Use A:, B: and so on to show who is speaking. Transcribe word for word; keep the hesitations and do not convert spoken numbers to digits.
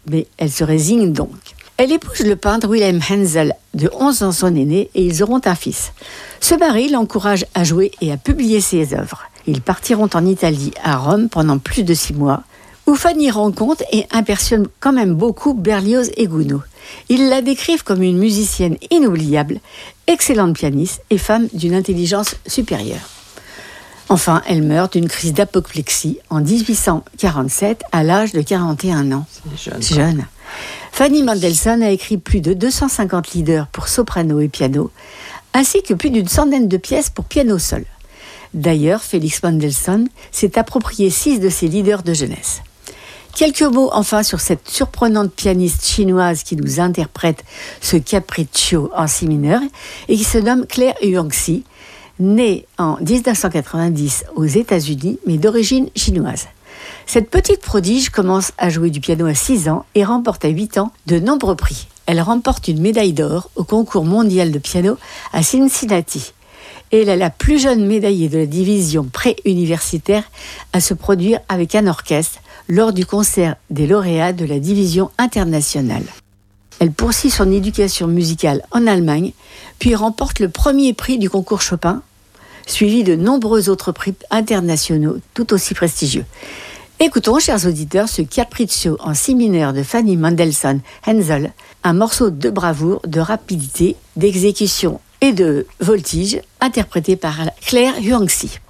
A: mais elle se résigne donc. Elle épouse le peintre Wilhelm Hensel, de onze ans son aîné, et ils auront un fils. Ce mari l'encourage à jouer et à publier ses œuvres. Ils partiront en Italie, à Rome, pendant plus de six mois, où Fanny rencontre et impressionne quand même beaucoup Berlioz et Gounod. Ils la décrivent comme une musicienne inoubliable, excellente pianiste et femme d'une intelligence supérieure. Enfin, elle meurt d'une crise d'apoplexie en dix-huit cent quarante-sept à l'âge de quarante et un ans.
B: C'est jeune.
A: jeune. Fanny Mendelssohn a écrit plus de deux cent cinquante lieder pour soprano et piano, ainsi que plus d'une centaine de pièces pour piano seul. D'ailleurs, Félix Mendelssohn s'est approprié six de ses lieders de jeunesse. Quelques mots enfin sur cette surprenante pianiste chinoise qui nous interprète ce capriccio en si mineur et qui se nomme Claire Huang-Si, née en dix-neuf cent quatre-vingt-dix aux États-Unis, mais d'origine chinoise. Cette petite prodige commence à jouer du piano à six ans et remporte à huit ans de nombreux prix. Elle remporte une médaille d'or au concours mondial de piano à Cincinnati. Et elle est la plus jeune médaillée de la division pré-universitaire à se produire avec un orchestre lors du concert des lauréats de la division internationale. Elle poursuit son éducation musicale en Allemagne, puis remporte le premier prix du concours Chopin, suivi de nombreux autres prix internationaux tout aussi prestigieux. Écoutons, chers auditeurs, ce capriccio en si mineur de Fanny Mendelssohn Hensel, un morceau de bravoure, de rapidité, d'exécution et de voltige, interprété par Claire Huang-Si.